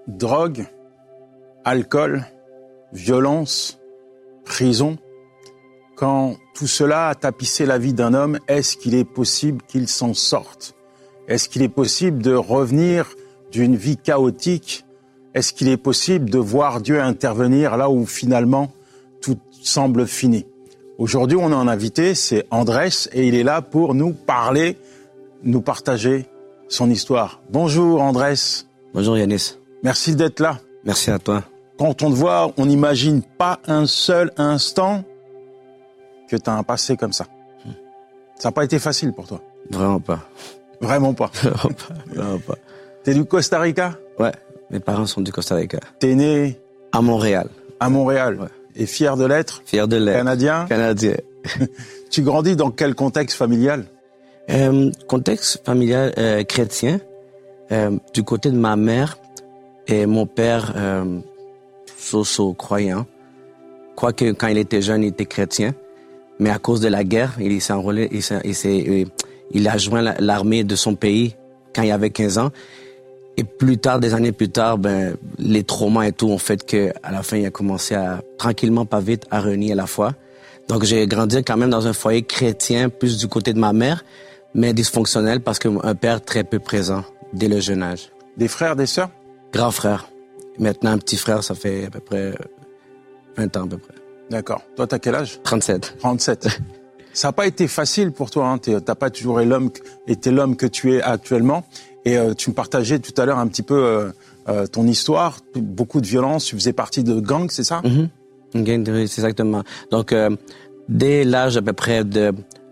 drogue, alcool, violence, prison. Quand tout cela a tapissé la vie d'un homme, est-ce qu'il est possible qu'il s'en sorte? Est-ce qu'il est possible de revenir d'une vie chaotique? Est-ce qu'il est possible de voir Dieu intervenir là où finalement tout semble fini? Aujourd'hui, on a un invité, c'est Andrés, et il est là pour nous parler, nous partager son histoire. Bonjour Andrés. Bonjour Yanis. Merci d'être là. Merci à toi. Quand on te voit, on n'imagine pas un seul instant que tu as un passé comme ça. Ça n'a pas été facile pour toi? Vraiment pas. Vraiment pas? Vraiment pas. T'es du Costa Rica? Ouais, mes parents sont du Costa Rica. T'es né? À Montréal. À Montréal? Ouais. Et fier de l'être? Fier de l'être. Canadien? Canadien. Tu grandis dans quel contexte familial? Contexte familial chrétien. Du côté de ma mère et mon père, croyant. Quoique quand il était jeune, il était chrétien. Mais à cause de la guerre, il s'est enrôlé, il a joint l'armée de son pays quand il avait 15 ans. Et plus tard, des années plus tard, les traumas et tout ont fait que, à la fin, il a commencé à, tranquillement, pas vite, à renier la foi. Donc, j'ai grandi quand même dans un foyer chrétien, plus du côté de ma mère, mais dysfonctionnel parce qu'un père très peu présent dès le jeune âge. Des frères, des sœurs? Grand frère. Maintenant, un petit frère, ça fait à peu près 20 ans, à peu près. D'accord. Toi, t'as quel âge? 37. 37. Ça n'a pas été facile pour toi, hein. T'as pas toujours été l'homme que tu es actuellement. Et tu me partageais tout à l'heure un petit peu ton histoire, beaucoup de violence, tu faisais partie de gangs, c'est ça? Une gang de rue, c'est exactement. Donc, dès l'âge à peu près de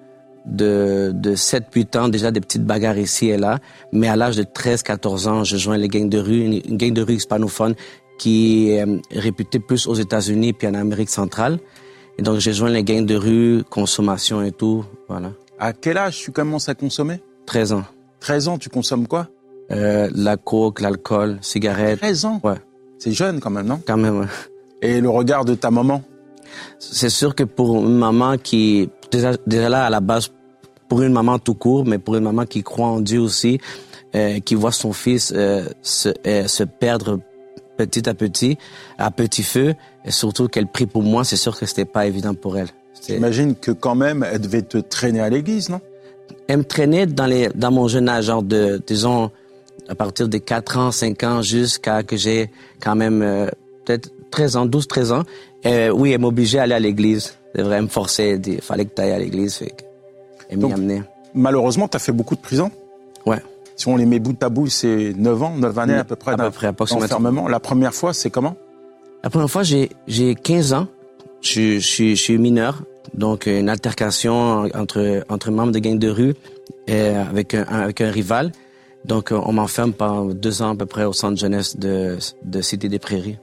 7-8 ans, déjà des petites bagarres ici et là, mais à l'âge de 13-14 ans, je joins les gangs de rue, une gang de rue hispanophone qui est réputée plus aux États-Unis puis en Amérique centrale. Et donc, j'ai joint les gangs de rue, consommation et tout, voilà. À quel âge tu commences à consommer? 13 ans. 13 ans, tu consommes quoi? La coke, l'alcool, cigarettes. 13 ans? Ouais. C'est jeune quand même, non? Quand même, ouais. Et le regard de ta maman? C'est sûr que pour une maman qui, déjà là, à la base, pour une maman tout court, mais pour une maman qui croit en Dieu aussi, qui voit son fils se perdre petit à petit feu, et surtout qu'elle prie pour moi, c'est sûr que c'était pas évident pour elle. J'imagine que quand même, elle devait te traîner à l'église, non? Elle me traînait dans mon jeune âge, genre disons, à partir de 4 ans, 5 ans, jusqu'à que j'ai quand même peut-être 12-13 ans. Oui, elle m'obligeait à aller à l'église. C'est vrai, elle me forçait, il fallait que tu ailles à l'église. Elle m'y amenait. Malheureusement, tu as fait beaucoup de prison? Ouais. Si on les met bout à bout, c'est 9 années à peu près d'enfermement. La première fois, c'est comment? La première fois, j'ai 15 ans. Je suis mineur. Donc, une altercation entre membres de gang de rue et avec un rival. Donc, on m'enferme pendant 2 ans à peu près au centre jeunesse de Cité des Prairies.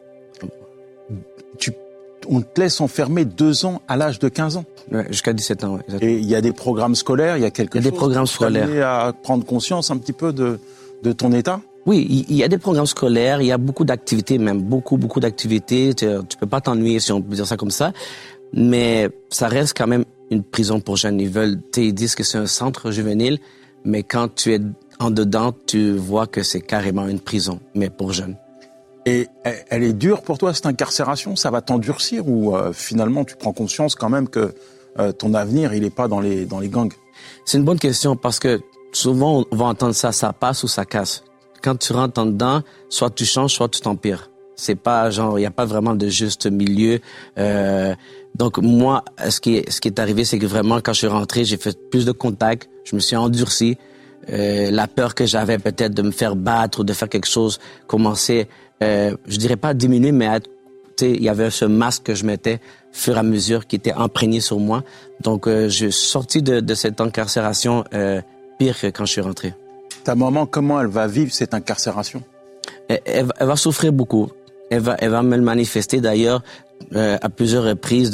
On te laisse enfermer 2 ans à l'âge de 15 ans? Ouais, jusqu'à 17 ans, ouais, exactement. Et il y a des programmes scolaires, il y a quelque chose? Il y a des programmes scolaires. À prendre conscience un petit peu de ton état? Oui, il y a des programmes scolaires, il y a beaucoup d'activités, même beaucoup d'activités. Tu peux pas t'ennuyer, si on peut dire ça comme ça. Mais ça reste quand même une prison pour jeunes. Ils disent que c'est un centre juvénile, mais quand tu es en dedans, tu vois que c'est carrément une prison, mais pour jeunes. Et elle est dure pour toi, cette incarcération? Ça va t'endurcir ou finalement tu prends conscience quand même que ton avenir, il n'est pas dans les gangs? C'est une bonne question parce que souvent on va entendre ça passe ou ça casse. Quand tu rentres en dedans, soit tu changes, soit tu t'empires. C'est pas genre, il n'y a pas vraiment de juste milieu. Donc moi, ce qui est arrivé, c'est que vraiment quand je suis rentré, j'ai fait plus de contacts, je me suis endurci. La peur que j'avais peut-être de me faire battre ou de faire quelque chose commençait, je dirais pas à diminuer, mais il y avait ce masque que je mettais au fur et à mesure qui était imprégné sur moi. Donc je suis sorti de cette incarcération pire que quand je suis rentré. Ta maman, comment elle va vivre cette incarcération? Elle va souffrir beaucoup. Elle va me le manifester d'ailleurs à plusieurs reprises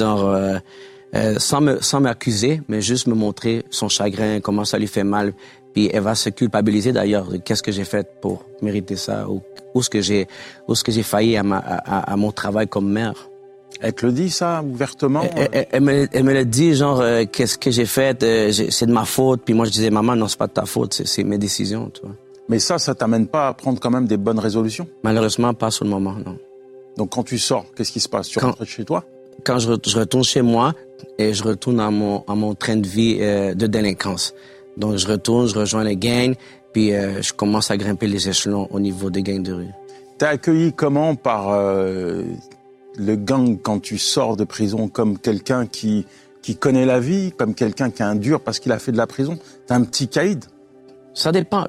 sans m'accuser, mais juste me montrer son chagrin, comment ça lui fait mal. Puis elle va se culpabiliser d'ailleurs. Qu'est-ce que j'ai fait pour mériter ça? Où est-ce que j'ai failli à mon travail comme mère? Elle te le dit ça ouvertement? Elle me le dit genre qu'est-ce que j'ai fait? C'est de ma faute. Puis moi je disais maman non, c'est pas de ta faute, c'est mes décisions, tu vois. Mais ça t'amène pas à prendre quand même des bonnes résolutions? Malheureusement, pas sur le moment, non. Donc quand tu sors, qu'est-ce qui se passe? Tu rentres chez toi? Quand je retourne chez moi et je retourne à mon train de vie de délinquance. Donc je retourne, je rejoins les gangs, puis je commence à grimper les échelons au niveau des gangs de rue. T'es accueilli comment par le gang quand tu sors de prison? Comme quelqu'un qui connaît la vie, comme quelqu'un qui a un dur parce qu'il a fait de la prison? T'es un petit caïd? Ça dépend.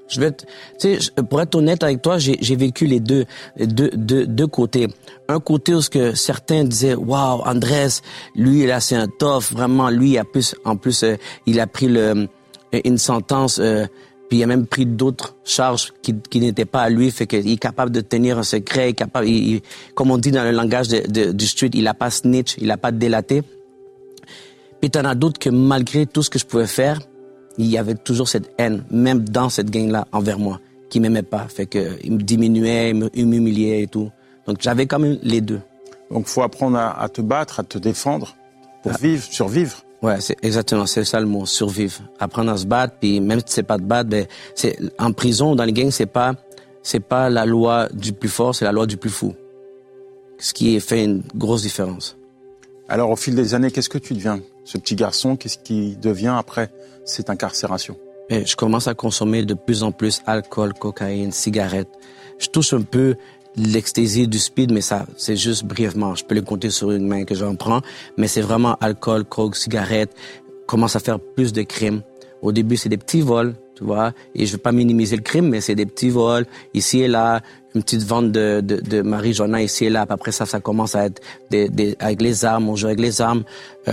Pour être honnête avec toi, j'ai vécu les deux côtés. Un côté où certains disaient, waouh, Andrés, lui, là, c'est un tough, vraiment, lui, en plus, il a pris une sentence, puis il a même pris d'autres charges qui n'étaient pas à lui, fait qu'il est capable de tenir un secret, comme on dit dans le langage du street, il a pas snitch, il a pas délaté. Puis t'en as d'autres que malgré tout ce que je pouvais faire, il y avait toujours cette haine, même dans cette gang-là, envers moi, qui m'aimait pas. Fait que il me diminuait, il m'humiliait et tout. Donc j'avais quand même les deux. Donc faut apprendre à te battre, à te défendre, pour survivre. Ouais, c'est ça le mot, survivre. Apprendre à se battre, puis même si c'est pas de battre, ben, en prison, dans les gangs, c'est pas la loi du plus fort, c'est la loi du plus fou. Ce qui fait une grosse différence. Alors au fil des années, qu'est-ce que tu deviens? Ce petit garçon, qu'est-ce qui devient après cette incarcération? Et je commence à consommer de plus en plus alcool, cocaïne, cigarettes. Je touche un peu l'ecstasy du speed, mais ça, c'est juste brièvement. Je peux le compter sur une main que j'en prends, mais c'est vraiment alcool, coke, cigarettes. Commence à faire plus de crimes. Au début, c'est des petits vols, tu vois, et je veux pas minimiser le crime, mais c'est des petits vols, ici et là, une petite vente de marijuana ici et là. Puis après ça commence à être avec les armes, on joue avec les armes,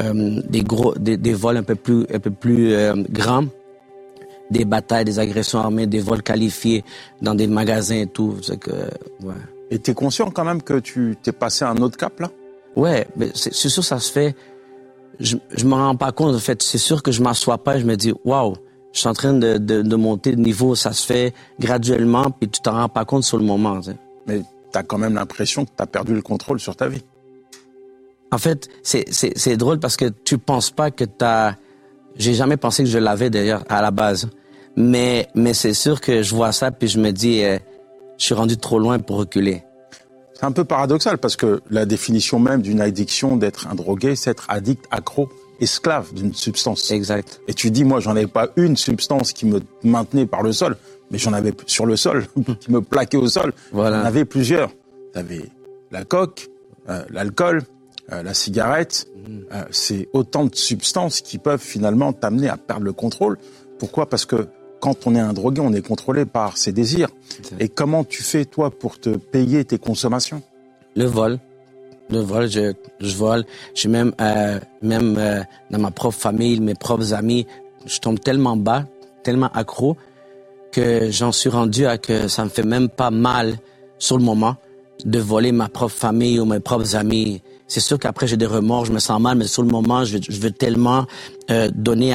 des vols un peu plus grands, des batailles, des agressions armées, des vols qualifiés dans des magasins et tout. C'est que, ouais. Et t'es conscient quand même que tu t'es passé à un autre cap, là? Ouais, mais c'est sûr ça se fait. Je me rends pas compte, en fait. C'est sûr que je m'assois pas et je me dis, waouh, je suis en train de monter de niveau. Ça se fait graduellement, puis tu t'en rends pas compte sur le moment. Tu sais. Mais t'as quand même l'impression que t'as perdu le contrôle sur ta vie. En fait, c'est drôle parce que tu penses pas que j'ai jamais pensé que je l'avais d'ailleurs à la base. Mais c'est sûr que je vois ça puis je me dis, je suis rendu trop loin pour reculer. C'est un peu paradoxal parce que la définition même d'une addiction, d'être un drogué, c'est être addict, accro, esclave d'une substance. Exact. Et tu dis, moi, j'en avais pas une substance qui me maintenait par le sol, mais j'en avais sur le sol, qui me plaquait au sol. Voilà. J'en avais plusieurs. T'avais la coke, l'alcool, la cigarette. C'est autant de substances qui peuvent finalement t'amener à perdre le contrôle. Pourquoi? Parce que quand on est un drogué, on est contrôlé par ses désirs. Et comment tu fais, toi, pour te payer tes consommations? Le vol, je vole. Je suis même dans ma propre famille, mes propres amis, je tombe tellement bas, tellement accro, que j'en suis rendu à que ça me fait même pas mal sur le moment de voler ma propre famille ou mes propres amis. C'est sûr qu'après j'ai des remords, je me sens mal, mais sur le moment, je veux tellement donner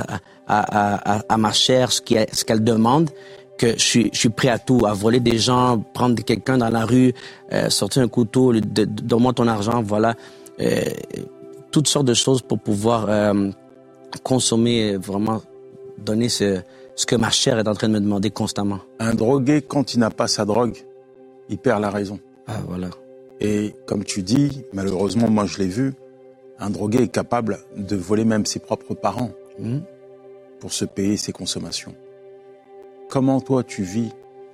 à ma chair ce qu'elle demande que je suis prêt à tout, à voler des gens, prendre quelqu'un dans la rue, sortir un couteau, donne-moi ton argent, voilà. Toutes sortes de choses pour pouvoir consommer, vraiment donner ce que ma chair est en train de me demander constamment. Un drogué, quand il n'a pas sa drogue, il perd la raison. Ah, voilà. Et comme tu dis, malheureusement, moi je l'ai vu, un drogué est capable de voler même ses propres parents pour se payer ses consommations. Comment toi tu vis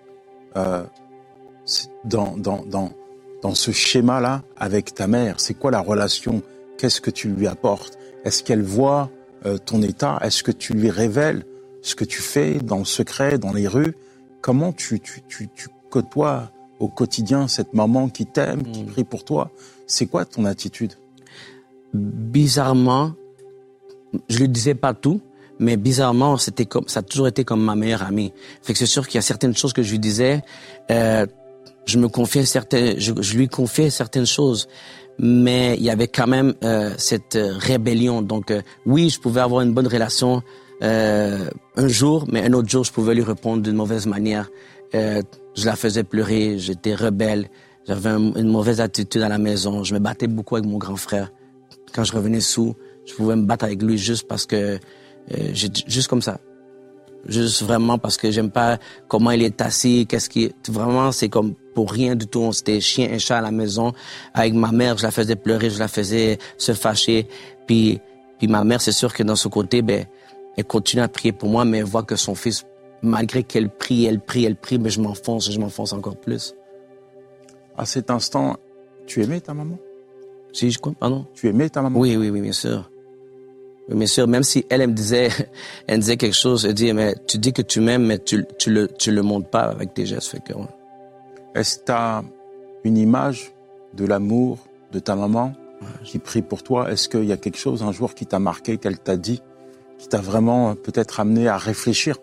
dans ce schéma-là avec ta mère? C'est quoi la relation? Qu'est-ce que tu lui apportes? Est-ce qu'elle voit ton état? Est-ce que tu lui révèles ce que tu fais dans le secret, dans les rues? Comment tu côtoies au quotidien cette maman qui t'aime, qui prie pour toi? C'est quoi ton attitude? Bizarrement, je lui disais pas tout, mais bizarrement, ça a toujours été comme ma meilleure amie. Fait que c'est sûr qu'il y a certaines choses que je lui disais, je lui confiais certaines choses, mais il y avait quand même cette rébellion. Donc oui, je pouvais avoir une bonne relation un jour, mais un autre jour, je pouvais lui répondre d'une mauvaise manière. Je la faisais pleurer, j'étais rebelle, j'avais une mauvaise attitude à la maison, je me battais beaucoup avec mon grand frère. Quand je revenais sous, je pouvais me battre avec lui juste parce que, juste comme ça. Juste vraiment parce que j'aime pas comment il est assis, vraiment, c'est comme pour rien du tout. C'était chien et chat à la maison. Avec ma mère, je la faisais pleurer, je la faisais se fâcher. Puis ma mère, c'est sûr que dans ce côté, elle continue à prier pour moi, mais elle voit que son fils, malgré qu'elle prie, mais je m'enfonce encore plus. À cet instant, tu aimais ta maman? Si, je crois, pardon? Tu aimais ta maman? Oui, bien sûr. Oui, bien sûr, même si elle me disait quelque chose, elle dit, mais tu dis que tu m'aimes, mais tu le montres pas avec tes gestes. Fait que, ouais. Est-ce que tu as une image de l'amour de ta maman qui prie pour toi? Est-ce qu'il y a quelque chose un jour qui t'a marqué, qu'elle t'a dit, qui t'a vraiment peut-être amené à réfléchir?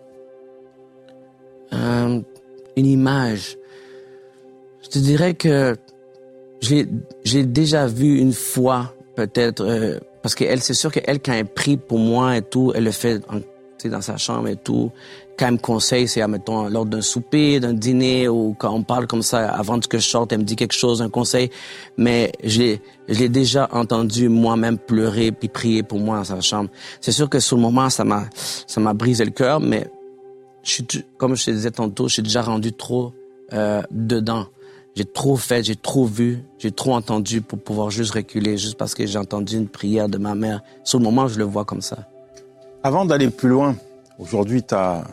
Une image. Je te dirais que j'ai déjà vu une fois, peut-être, parce qu'elle, c'est sûr qu'elle, quand elle prie pour moi et tout, elle le fait dans sa chambre et tout. Quand elle me conseille, c'est, admettons, lors d'un souper, d'un dîner, ou quand on parle comme ça, avant que je sorte, elle me dit quelque chose, un conseil. Mais je l'ai déjà entendu moi-même pleurer puis prier pour moi dans sa chambre. C'est sûr que sur le moment, ça m'a brisé le cœur, mais comme je te disais tantôt, je suis déjà rendu trop dedans. J'ai trop fait, j'ai trop vu, j'ai trop entendu pour pouvoir juste reculer, juste parce que j'ai entendu une prière de ma mère. Sur le moment, je le vois comme ça. Avant d'aller plus loin, aujourd'hui, tu as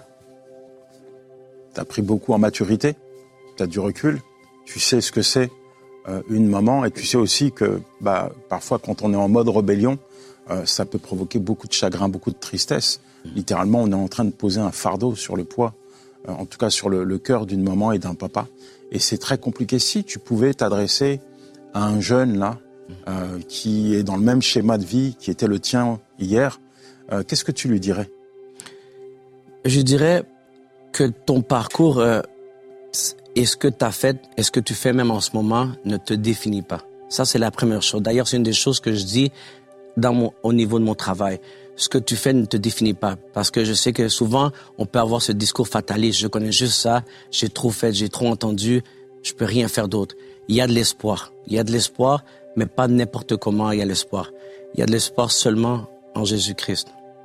pris beaucoup en maturité, tu as du recul, tu sais ce que c'est une maman, et tu sais aussi que parfois, quand on est en mode rébellion, ça peut provoquer beaucoup de chagrin, beaucoup de tristesse. Littéralement, on est en train de poser un fardeau sur le poids, en tout cas sur le cœur d'une maman et d'un papa. Et c'est très compliqué. Si tu pouvais t'adresser à un jeune là, qui est dans le même schéma de vie qui était le tien hier, qu'est-ce que tu lui dirais? Je dirais que ton parcours, et ce que tu as fait, et ce que tu fais même en ce moment, ne te définit pas. Ça, c'est la première chose. D'ailleurs, c'est une des choses que je dis au niveau de mon travail. Ce que tu fais ne te définit pas. Parce que je sais que souvent, on peut avoir ce discours fataliste. Je connais juste ça, j'ai trop fait, j'ai trop entendu, je peux rien faire d'autre. Il y a de l'espoir. Il y a de l'espoir, mais pas n'importe comment il y a l'espoir. Il y a de l'espoir seulement en Jésus-Christ.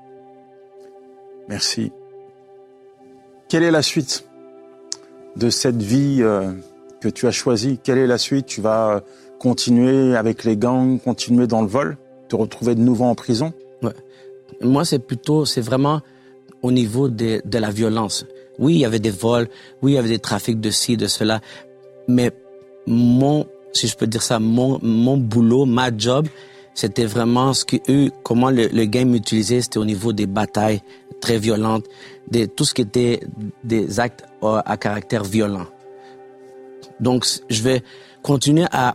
Merci. Quelle est la suite de cette vie que tu as choisie? Quelle est la suite? Tu vas continuer avec les gangs, continuer dans le vol, te retrouver de nouveau en prison? Ouais. Moi, c'est vraiment au niveau de la violence. Oui, il y avait des vols, oui, il y avait des trafics de ci, de cela, mais si je peux dire ça, mon boulot, ma job, c'était vraiment comment le gang m'utilisait, c'était au niveau des batailles très violentes, tout ce qui était des actes à caractère violent. Donc, je vais continuer à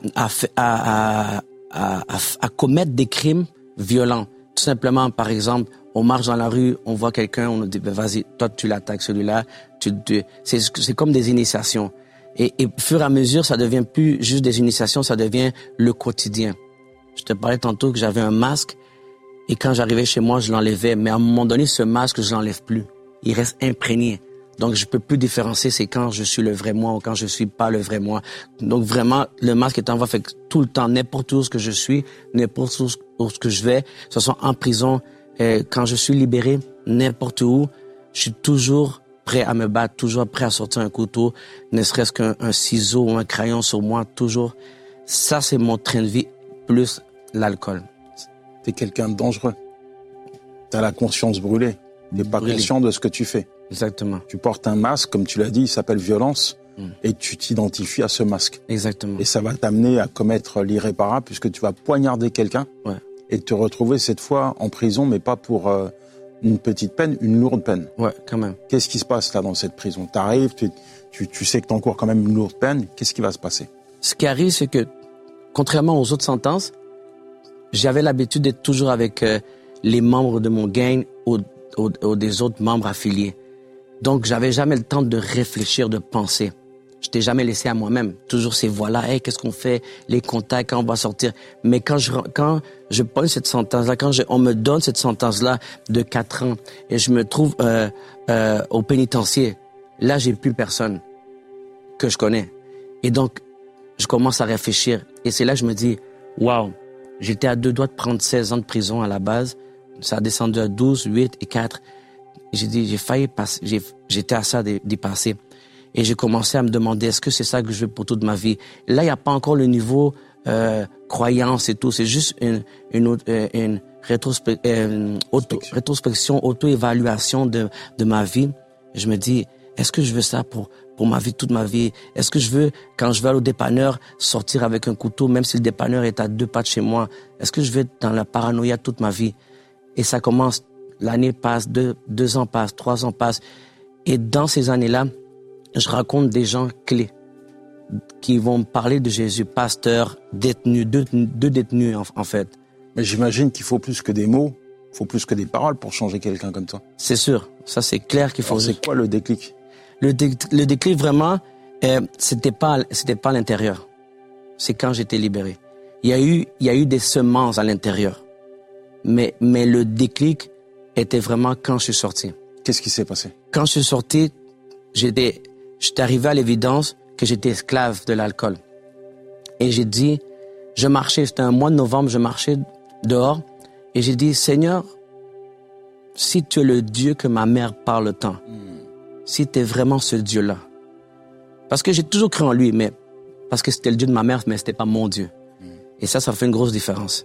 commettre des crimes violents. Tout simplement, par exemple, on marche dans la rue, on voit quelqu'un, on nous dit, vas-y, toi, tu l'attaques, celui-là. C'est comme des initiations. Et au fur et à mesure, ça devient plus juste des initiations, ça devient le quotidien. Je te parlais tantôt que j'avais un masque, et quand j'arrivais chez moi, je l'enlevais. Mais à un moment donné, ce masque, je l'enlève plus. Il reste imprégné. Donc, je peux plus différencier, c'est quand je suis le vrai moi ou quand je suis pas le vrai moi. Donc, vraiment, le masque est en voie, fait que tout le temps, n'importe où ce que je suis, n'importe où ce que je vais, que ce soit en prison, quand je suis libéré, n'importe où, je suis toujours prêt à me battre, toujours prêt à sortir un couteau, ne serait-ce qu'un ciseau ou un crayon sur moi, toujours. Ça, c'est mon train de vie, plus l'alcool. T'es quelqu'un de dangereux. T'as la conscience brûlée. T'es pas conscient de ce que tu fais. Exactement. Tu portes un masque, comme tu l'as dit, il s'appelle violence, et tu t'identifies à ce masque. Exactement. Et ça va t'amener à commettre l'irréparable, puisque tu vas poignarder quelqu'un, et te retrouver cette fois en prison, mais pas pour une petite peine, une lourde peine. Ouais, quand même. Qu'est-ce qui se passe là dans cette prison? T'arrives, tu sais que t'encours quand même une lourde peine, qu'est-ce qui va se passer? Ce qui arrive, c'est que, contrairement aux autres sentences, j'avais l'habitude d'être toujours avec les membres de mon gang ou des autres membres affiliés. Donc, j'avais jamais le temps de réfléchir, de penser. Je t'ai jamais laissé à moi-même. Toujours ces voix-là, hey, qu'est-ce qu'on fait, les contacts, quand on va sortir. Mais quand je prends cette sentence-là, on me donne cette sentence-là de 4 ans et je me trouve au pénitencier, là, j'ai plus personne que je connais. Et donc, je commence à réfléchir. Et c'est là que je me dis, waouh, j'étais à 2 doigts de prendre 16 ans de prison à la base. Ça a descendu à 12, 8 et 4. j'ai dit, j'ai failli passer, j'étais à ça d'y passer. Et j'ai commencé à me demander, est-ce que c'est ça que je veux pour toute ma vie? Et là, il n'y a pas encore le niveau croyance et tout. C'est juste une rétrospection, auto-évaluation de ma vie. Et je me dis, est-ce que je veux ça pour ma vie, toute ma vie? Est-ce que je veux, quand je vais aller au dépanneur, sortir avec un couteau, même si le dépanneur est à 2 pas de chez moi? Est-ce que je vais être dans la paranoïa toute ma vie? Et ça commence, l'année passe, 2 ans passent, 3 ans passent. Et dans ces années-là, je rencontre des gens clés qui vont me parler de Jésus, pasteurs, détenus, deux détenus en fait. Mais j'imagine qu'il faut plus que des mots, il faut plus que des paroles pour changer quelqu'un comme toi. C'est sûr, ça c'est clair qu'il faut. Alors, c'est quoi le déclic? Le déclic vraiment, c'était pas à l'intérieur. C'est quand j'étais libéré. Il y a eu des semences à l'intérieur, mais le déclic était vraiment quand je suis sorti. Qu'est-ce qui s'est passé? Quand je suis sorti, j'étais arrivé à l'évidence que j'étais esclave de l'alcool. Et j'ai dit, je marchais, c'était un mois de novembre, je marchais dehors, et j'ai dit, Seigneur, si tu es le Dieu que ma mère parle tant, si tu es vraiment ce Dieu-là, parce que j'ai toujours cru en lui, mais parce que c'était le Dieu de ma mère, mais c'était pas mon Dieu. Et ça fait une grosse différence.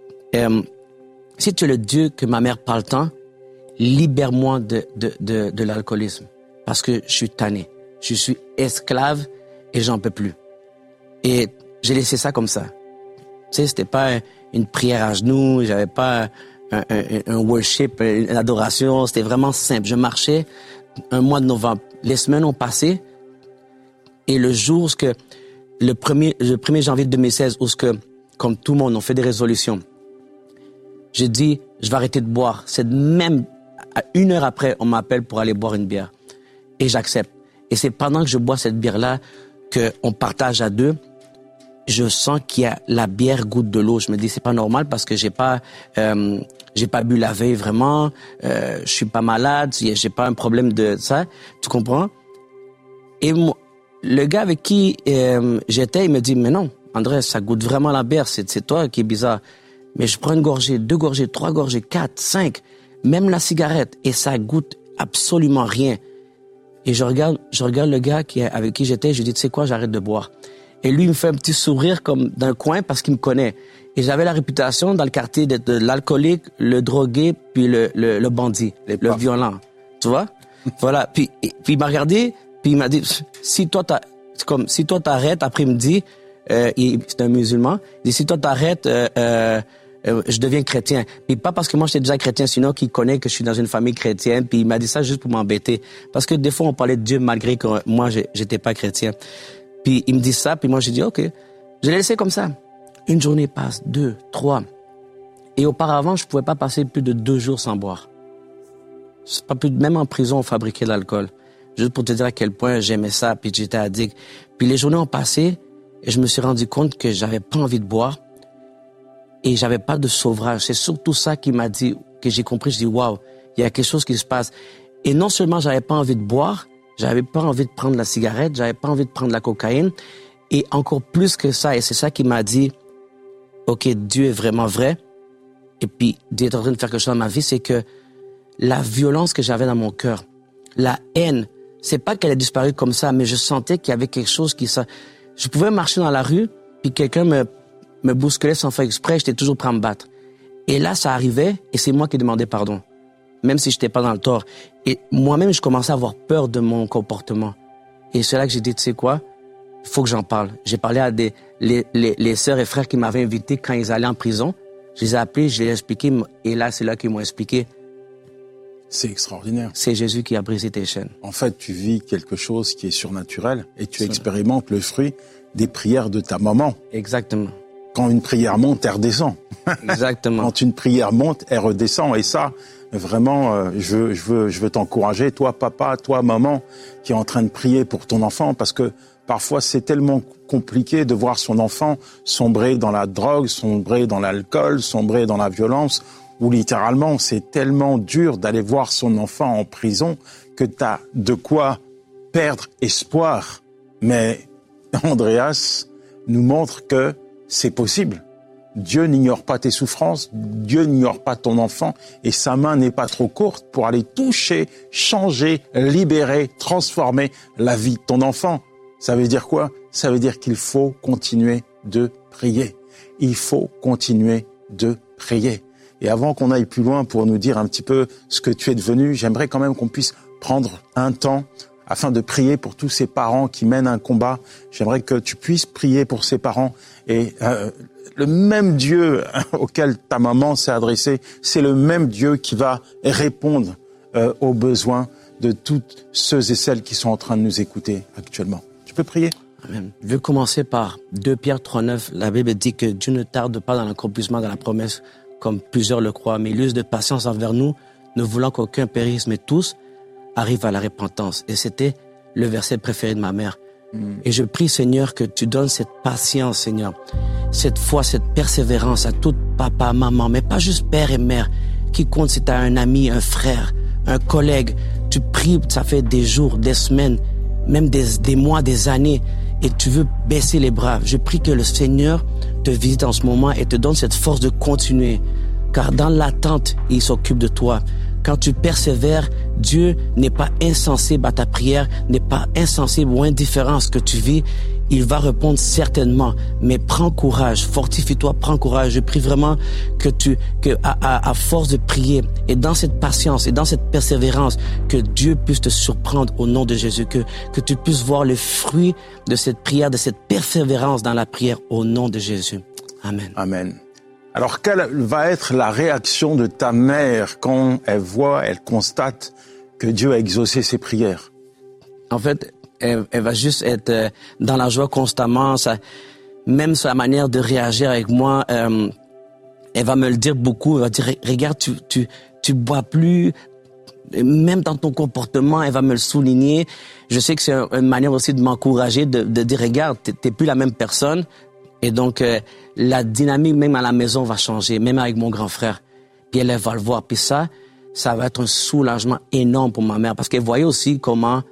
Si tu es le Dieu que ma mère parle tant, libère-moi de l'alcoolisme, parce que je suis tanné. Je suis esclave et j'en peux plus. Et j'ai laissé ça comme ça. Tu sais, c'était pas une prière à genoux, j'avais pas un worship, une adoration, c'était vraiment simple. Je marchais un mois de novembre. Les semaines ont passé et le 1er janvier 2016, où comme tout le monde, on fait des résolutions. J'ai dit, je vais arrêter de boire. C'est même à 1 heure après, on m'appelle pour aller boire une bière. Et j'accepte. Et c'est pendant que je bois cette bière-là qu'on partage à 2. Je sens qu'il y a la bière goûte de l'eau. Je me dis, c'est pas normal parce que j'ai pas bu la veille vraiment. Je suis pas malade. J'ai pas un problème de ça. Tu comprends? Et le gars avec qui j'étais, il me dit, mais non, André, ça goûte vraiment la bière. C'est toi qui est bizarre. Mais je prends une gorgée, 2 gorgées, 3 gorgées, 4, 5, même la cigarette, et ça goûte absolument rien. Et je regarde le gars avec qui j'étais, je lui dis, tu sais quoi, j'arrête de boire. Et lui, il me fait un petit sourire comme d'un coin parce qu'il me connaît. Et j'avais la réputation dans le quartier de l'alcoolique, le drogué, puis le bandit, le violent. Tu vois? Voilà. Puis il m'a regardé, puis il m'a dit, si toi t'arrêtes, après il me dit, c'est un musulman, il dit, si toi t'arrêtes, je deviens chrétien. Puis pas parce que moi j'étais déjà chrétien, sinon qu'il connaît que je suis dans une famille chrétienne. Puis il m'a dit ça juste pour m'embêter. Parce que des fois on parlait de Dieu malgré que moi j'étais pas chrétien. Puis il me dit ça, puis moi j'ai dit ok. Je l'ai laissé comme ça. Une journée passe, 2, 3. Et auparavant je pouvais pas passer plus de 2 jours sans boire. C'est pas plus, même en prison on fabriquait de l'alcool. Juste pour te dire à quel point j'aimais ça, puis j'étais addict. Puis les journées ont passé et je me suis rendu compte que j'avais pas envie de boire. Et j'avais pas de sevrage. C'est surtout ça qui m'a dit, que j'ai compris. Je dis, waouh, il y a quelque chose qui se passe. Et non seulement j'avais pas envie de boire, j'avais pas envie de prendre la cigarette, j'avais pas envie de prendre la cocaïne. Et encore plus que ça, et c'est ça qui m'a dit, ok, Dieu est vraiment vrai. Et puis, Dieu est en train de faire quelque chose dans ma vie, c'est que la violence que j'avais dans mon cœur, la haine, c'est pas qu'elle a disparu comme ça, mais je sentais qu'il y avait quelque chose je pouvais marcher dans la rue, puis quelqu'un me bousculait sans faire exprès, j'étais toujours prêt à me battre. Et là, ça arrivait, et c'est moi qui demandais pardon, même si j'étais pas dans le tort. Et moi-même, je commençais à avoir peur de mon comportement. Et c'est là que j'ai dit, tu sais quoi, il faut que j'en parle. J'ai parlé à les sœurs et frères qui m'avaient invité quand ils allaient en prison. Je les ai appelés, je les ai expliqués, et là, c'est là qu'ils m'ont expliqué. C'est extraordinaire. C'est Jésus qui a brisé tes chaînes. En fait, tu vis quelque chose qui est surnaturel, et tu expérimentes le fruit des prières de ta maman. Exactement. Quand une prière monte, elle redescend. Exactement. Quand une prière monte, elle redescend. Et ça, vraiment, je veux t'encourager, toi papa, toi maman, qui est en train de prier pour ton enfant, parce que parfois c'est tellement compliqué de voir son enfant sombrer dans la drogue, sombrer dans l'alcool, sombrer dans la violence, ou littéralement c'est tellement dur d'aller voir son enfant en prison que t'as de quoi perdre espoir. Mais Andreas nous montre que c'est possible. Dieu n'ignore pas tes souffrances, Dieu n'ignore pas ton enfant, et sa main n'est pas trop courte pour aller toucher, changer, libérer, transformer la vie de ton enfant. Ça veut dire quoi? Ça veut dire qu'il faut continuer de prier. Il faut continuer de prier. Et avant qu'on aille plus loin pour nous dire un petit peu ce que tu es devenu, j'aimerais quand même qu'on puisse prendre un temps afin de prier pour tous ces parents qui mènent un combat. J'aimerais que tu puisses prier pour ces parents. Et le même Dieu auquel ta maman s'est adressée, c'est le même Dieu qui va répondre aux besoins de toutes ceux et celles qui sont en train de nous écouter actuellement. Tu peux prier? Amen. Je vais commencer par 2 Pierre 3,9. La Bible dit que Dieu ne tarde pas dans l'accomplissement de la promesse, comme plusieurs le croient, mais il use de patience envers nous, ne voulant qu'aucun périsse, mais tous arrivent à la repentance. Et c'était le verset préféré de ma mère. Et je prie, Seigneur, que tu donnes cette patience, Seigneur, cette foi, cette persévérance à tout papa, maman, mais pas juste père et mère. Qui compte si tu as un ami, un frère, un collègue. Tu pries, ça fait des jours, des semaines, même des mois, des années, et tu veux baisser les bras. Je prie que le Seigneur te visite en ce moment et te donne cette force de continuer. Car dans l'attente, il s'occupe de toi. Quand tu persévères, Dieu n'est pas insensible à ta prière, n'est pas insensible ou indifférent à ce que tu vis. Il va répondre certainement. Mais prends courage, fortifie-toi, prends courage. Je prie vraiment que à force de prier et dans cette patience et dans cette persévérance, que Dieu puisse te surprendre au nom de Jésus, que tu puisses voir le fruit de cette prière, de cette persévérance dans la prière au nom de Jésus. Amen. Amen. Alors, quelle va être la réaction de ta mère quand elle constate que Dieu a exaucé ses prières? En fait, elle va juste être dans la joie constamment. Même sa manière de réagir avec moi, elle va me le dire beaucoup. Elle va dire, regarde, tu bois plus. Même dans ton comportement, elle va me le souligner. Je sais que c'est une manière aussi de m'encourager, de dire, regarde, t'es plus la même personne. Et donc, la dynamique même à la maison va changer, même avec mon grand frère. Puis elle va le voir. Puis ça va être un soulagement énorme pour ma mère. Parce qu'elle voyait aussi comment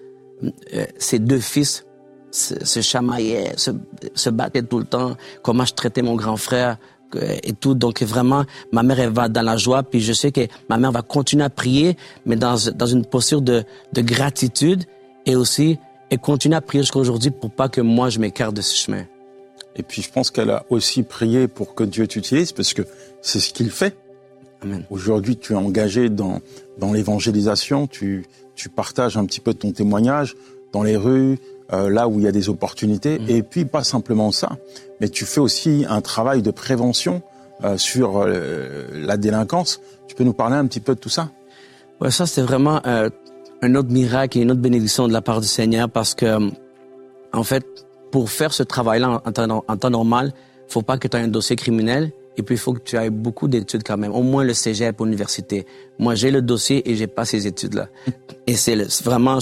ses 2 fils se chamaillaient, se battaient tout le temps. Comment je traitais mon grand frère et tout. Donc vraiment, ma mère, elle va dans la joie. Puis je sais que ma mère va continuer à prier, mais dans une posture de gratitude. Et aussi, elle continue à prier jusqu'à aujourd'hui pour pas que moi, je m'écarte de ce chemin. Et puis, je pense qu'elle a aussi prié pour que Dieu t'utilise, parce que c'est ce qu'il fait. Amen. Aujourd'hui, tu es engagé dans l'évangélisation, tu partages un petit peu ton témoignage dans les rues, là où il y a des opportunités. Et puis, pas simplement ça, mais tu fais aussi un travail de prévention sur la délinquance. Tu peux nous parler un petit peu de tout ça? Ouais, ça, c'est vraiment un autre miracle et une autre bénédiction de la part du Seigneur, parce que, en fait, pour faire ce travail-là en temps normal, faut pas que tu aies un dossier criminel, et puis il faut que tu aies beaucoup d'études quand même, au moins le cégep, l'université. Moi, j'ai le dossier et j'ai pas ces études-là. Et c'est vraiment,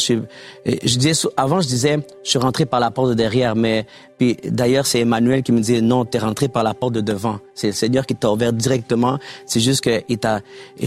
avant je disais, je suis rentré par la porte de derrière, mais puis d'ailleurs c'est Emmanuel qui me disait non, t'es rentré par la porte de devant. C'est le Seigneur qui t'a ouvert directement. C'est juste que il t'a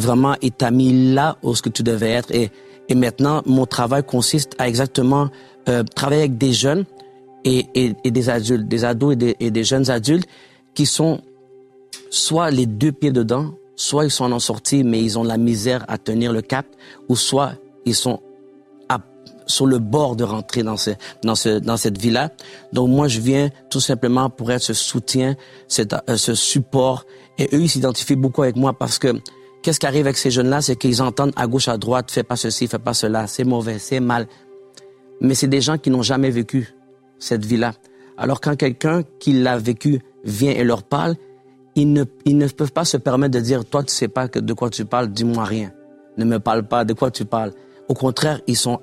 mis là où ce que tu devais être. Et maintenant, mon travail consiste à exactement travailler avec des jeunes et des adultes, des ados et des jeunes adultes qui sont soit les 2 pieds dedans, soit ils sont en sortie mais ils ont la misère à tenir le cap, ou soit ils sont sur le bord de rentrer dans cette vie-là. Donc moi je viens tout simplement pour être ce soutien, ce support, et eux ils s'identifient beaucoup avec moi parce que qu'est-ce qui arrive avec ces jeunes-là, c'est qu'ils entendent à gauche, à droite, fais pas ceci, fais pas cela, c'est mauvais, c'est mal. Mais c'est des gens qui n'ont jamais vécu cette vie-là. Alors quand quelqu'un qui l'a vécu vient et leur parle, ils ne peuvent pas se permettre de dire, toi tu sais pas de quoi tu parles, dis-moi rien. Ne me parle pas de quoi tu parles. Au contraire, ils sont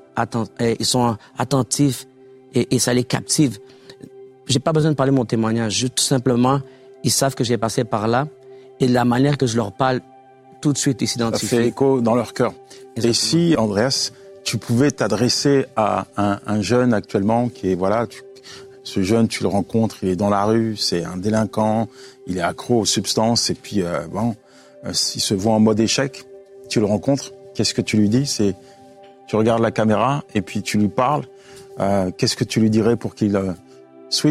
attentifs et ça les captive. J'ai pas besoin de parler de mon témoignage, juste tout simplement, ils savent que j'ai passé par là et de la manière que je leur parle, tout de suite ils s'identifient. Ça fait écho dans leur cœur. Exactement. Et si, Andreas, tu pouvais t'adresser à un jeune actuellement qui est, voilà, ce jeune, tu le rencontres, il est dans la rue, c'est un délinquant, il est accro aux substances, et puis, il se voit en mode échec, tu le rencontres, qu'est-ce que tu lui dis? Tu regardes la caméra, et puis tu lui parles, qu'est-ce que tu lui dirais pour qu'il switch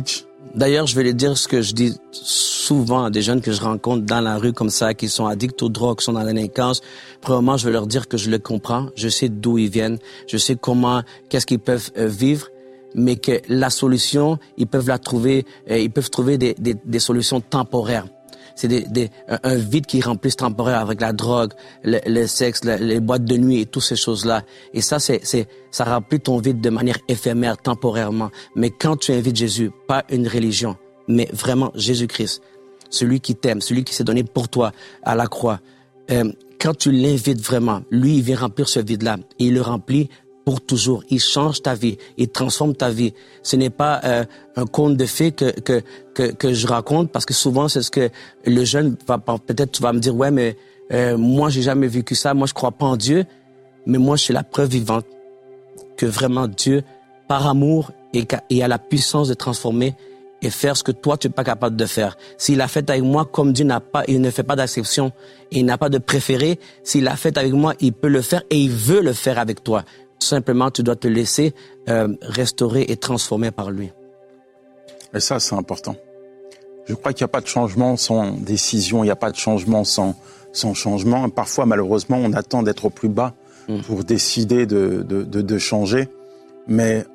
D'ailleurs, je vais le dire ce que je dis souvent à des jeunes que je rencontre dans la rue comme ça, qui sont addicts aux drogues, qui sont dans la délinquance. Premièrement, je vais leur dire que je le comprends, je sais d'où ils viennent, je sais qu'est-ce qu'ils peuvent vivre, mais que la solution, ils peuvent trouver des solutions temporaires. C'est un vide qui remplissent temporaire avec la drogue, le sexe, les boîtes de nuit et toutes ces choses-là. Et ça, ça remplit ton vide de manière éphémère, temporairement. Mais quand tu invites Jésus, pas une religion, mais vraiment Jésus-Christ, celui qui t'aime, celui qui s'est donné pour toi à la croix, quand tu l'invites vraiment, lui, il vient remplir ce vide-là. Et il le remplit pour toujours. Il change ta vie, il transforme ta vie. Ce n'est pas un conte de fées que je raconte, parce que souvent c'est ce que le jeune va, peut-être tu vas me dire, ouais, mais moi j'ai jamais vécu ça, moi je crois pas en Dieu, mais moi je suis la preuve vivante que vraiment Dieu, par amour, et a la puissance de transformer et faire ce que toi tu n'es pas capable de faire. S'il a fait avec moi, comme Dieu il ne fait pas d'acception, il n'a pas de préféré, s'il a fait avec moi, il peut le faire et il veut le faire avec toi. Tout simplement, tu dois te laisser restaurer et transformer par lui. Et ça, c'est important. Je crois qu'il n'y a pas de changement sans décision, il n'y a pas de changement sans changement. Parfois, malheureusement, on attend d'être au plus bas pour décider de changer. Mais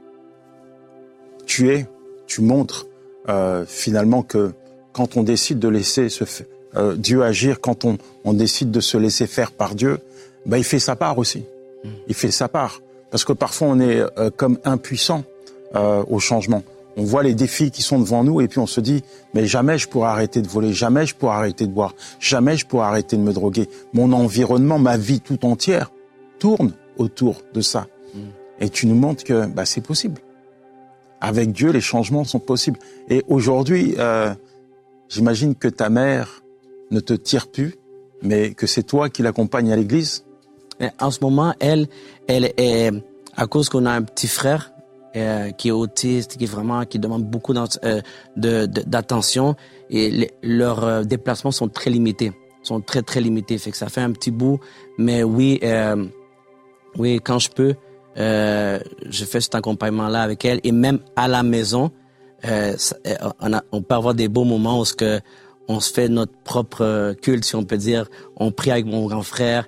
tu montres finalement que quand on décide de laisser Dieu agir, quand on décide de se laisser faire par Dieu, il fait sa part aussi. Il fait sa part. Parce que parfois, on est comme impuissant au changement. On voit les défis qui sont devant nous et puis on se dit « mais jamais je pourrai arrêter de voler, jamais je pourrai arrêter de boire, jamais je pourrai arrêter de me droguer. Mon environnement, ma vie tout entière tourne autour de ça. » Et tu nous montres que c'est possible. Avec Dieu, les changements sont possibles. Et aujourd'hui, j'imagine que ta mère ne te tire plus, mais que c'est toi qui l'accompagne à l'église. En ce moment, elle est, à cause qu'on a un petit frère qui est autiste, qui demande beaucoup d'attention, et leurs déplacements sont très limités, sont très très limités. Fait que ça fait un petit bout, mais oui, quand je peux, je fais cet accompagnement-là avec elle, et même à la maison, on peut avoir des beaux moments où on se fait notre propre culte, si on peut dire. On prie avec mon grand frère.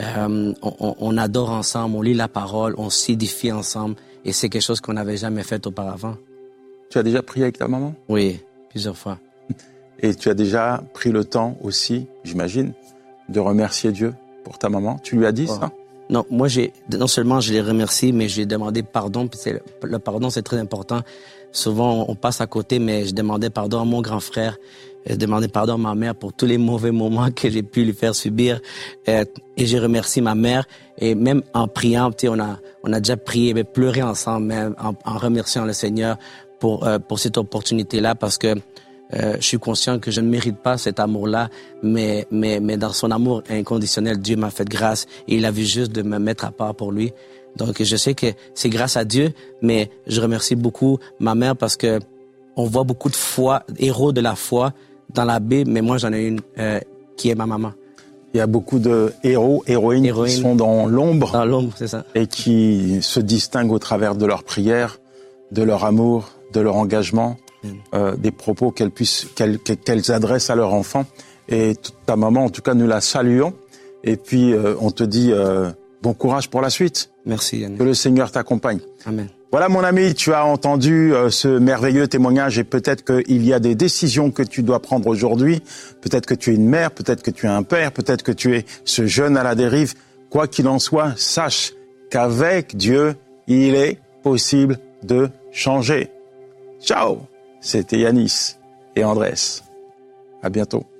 On adore ensemble, on lit la parole, on s'édifie ensemble, et c'est quelque chose qu'on n'avait jamais fait auparavant. Tu as déjà prié avec ta maman? Oui, plusieurs fois. Et tu as déjà pris le temps aussi, j'imagine, de remercier Dieu pour ta maman? Tu lui as dit ça? Non, moi non seulement je les remercie, mais je lui ai demandé pardon, puis le pardon c'est très important. Souvent on passe à côté, mais je demandais pardon à mon grand frère. Je demandais pardon à ma mère pour tous les mauvais moments que j'ai pu lui faire subir. Et j'ai remercié ma mère. Et même en priant, on a déjà prié, mais pleuré ensemble, même en remerciant le Seigneur pour cette opportunité-là, parce que je suis conscient que je ne mérite pas cet amour-là, mais dans son amour inconditionnel, Dieu m'a fait grâce et il a vu juste de me mettre à part pour lui. Donc je sais que c'est grâce à Dieu, mais je remercie beaucoup ma mère, parce que on voit beaucoup de héros de la foi dans la Bible, mais moi j'en ai une qui est ma maman. Il y a beaucoup de héroïnes qui sont dans l'ombre. Dans l'ombre, c'est ça. Et qui se distinguent au travers de leur prière, de leur amour, de leur engagement, des propos qu'elles adressent à leur enfant. Et ta maman, en tout cas, nous la saluons. Et puis, on te dit bon courage pour la suite. Merci, Yannick. Que le Seigneur t'accompagne. Amen. Voilà, mon ami, tu as entendu ce merveilleux témoignage, et peut-être qu'il y a des décisions que tu dois prendre aujourd'hui. Peut-être que tu es une mère, peut-être que tu es un père, peut-être que tu es ce jeune à la dérive. Quoi qu'il en soit, sache qu'avec Dieu, il est possible de changer. Ciao! C'était Yanis et Andrés. À bientôt.